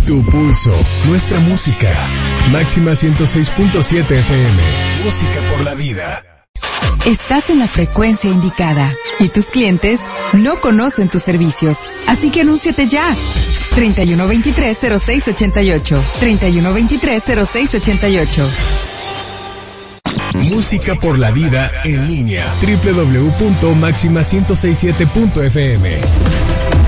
Tu pulso, nuestra música. Máxima 106.7 FM. Música por la vida. Estás en la frecuencia indicada y tus clientes no conocen tus servicios, así que anúnciate ya. 3123-0688. 3123-0688. Música por la vida en línea. www.maxima1067.fm.